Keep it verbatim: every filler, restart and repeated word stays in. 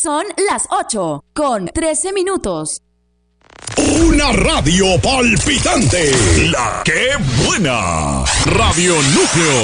Son las ocho con trece minutos. Una radio palpitante. La que buena. Radio Núcleo.